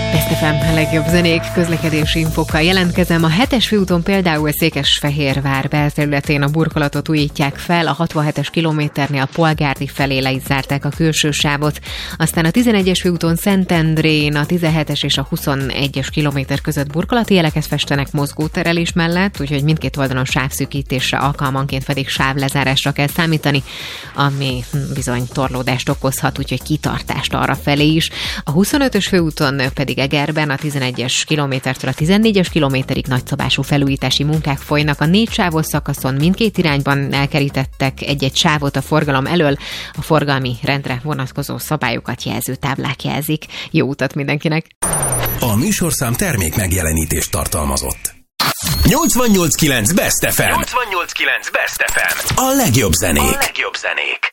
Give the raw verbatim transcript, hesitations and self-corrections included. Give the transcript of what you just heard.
Best ef em, a legjobb zenék, közlekedési infokkal jelentkezem. A hetes főúton például Székesfehérvár belterületén a burkolatot újítják fel, a hatvanhetes kilométernél Polgárdi felé le is zárták a külső sávot. Aztán a tizenegyes főúton Szentendrén a tizenhetes és a huszonegyes kilométer között burkolati jeleket festenek mozgóterelés mellett, úgyhogy mindkét oldalon sávszűkítésre, alkalmanként pedig sávlezárásra kell számítani, ami bizony torlódást okozhat, úgyhogy kitartást arra felé is. A huszonötös főúton pedig Egerben a tizenegyes kilométertől a tizennégyes kilométerig nagyszabású felújítási munkák folynak. A négy sávos szakaszon mindkét irányban elkerítettek egy-egy sávot a forgalom elől. A forgalmi rendre vonatkozó szabályokat jelző táblák jelzik. Jó utat mindenkinek! A műsorszám termék megjelenítést tartalmazott. nyolcvannyolc kilenc Best ef em. nyolcvannyolc kilenc Best ef em. A legjobb zenék. A legjobb zenék.